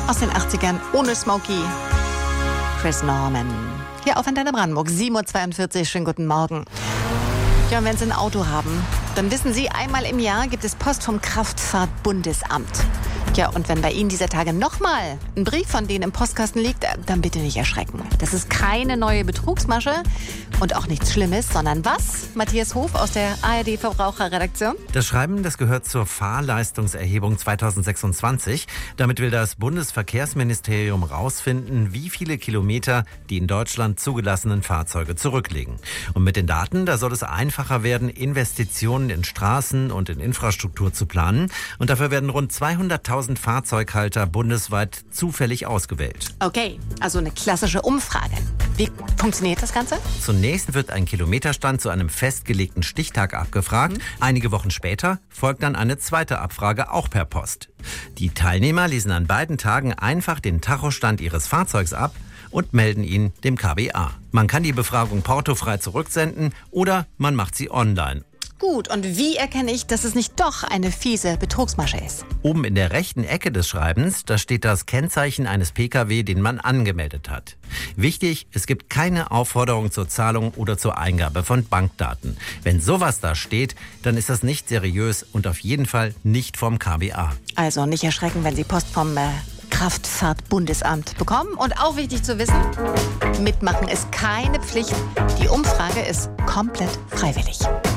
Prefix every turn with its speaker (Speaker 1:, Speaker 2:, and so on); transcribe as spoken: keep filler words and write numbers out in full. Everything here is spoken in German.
Speaker 1: aus den achtzigern ohne Smokey. Chris Norman. Hier auf Antenne Brandenburg, sieben Uhr zweiundvierzig. Schönen guten Morgen. Ja, und wenn Sie ein Auto haben, dann wissen Sie, einmal im Jahr gibt es Post vom Kraftfahrtbundesamt. Ja, und wenn bei Ihnen dieser Tage nochmal ein Brief von denen im Postkasten liegt, dann bitte nicht erschrecken. Das ist keine neue Betrugsmasche und auch nichts Schlimmes, sondern was? Matthias Hof aus der A R D-Verbraucherredaktion.
Speaker 2: Das Schreiben, das gehört zur Fahrleistungserhebung zweitausendsechsundzwanzig. Damit will das Bundesverkehrsministerium rausfinden, wie viele Kilometer die in Deutschland zugelassenen Fahrzeuge zurücklegen. Und mit den Daten, da soll es einfacher werden, Investitionen in Straßen und in Infrastruktur zu planen. Und dafür werden rund zweihunderttausend Fahrzeughalter bundesweit zufällig ausgewählt.
Speaker 1: Okay, also eine klassische Umfrage. Wie funktioniert das Ganze?
Speaker 2: Zunächst wird ein Kilometerstand zu einem festgelegten Stichtag abgefragt. Mhm. Einige Wochen später folgt dann eine zweite Abfrage, auch per Post. Die Teilnehmer lesen an beiden Tagen einfach den Tachostand ihres Fahrzeugs ab und melden ihn dem K B A. Man kann die Befragung portofrei zurücksenden oder man macht sie online.
Speaker 1: Gut, und wie erkenne ich, dass es nicht doch eine fiese Betrugsmasche ist?
Speaker 2: Oben in der rechten Ecke des Schreibens, da steht das Kennzeichen eines Pkw, den man angemeldet hat. Wichtig, es gibt keine Aufforderung zur Zahlung oder zur Eingabe von Bankdaten. Wenn sowas da steht, dann ist das nicht seriös und auf jeden Fall nicht vom K B A.
Speaker 1: Also nicht erschrecken, wenn Sie Post vom äh, Kraftfahrtbundesamt bekommen. Und auch wichtig zu wissen, mitmachen ist keine Pflicht. Die Umfrage ist komplett freiwillig.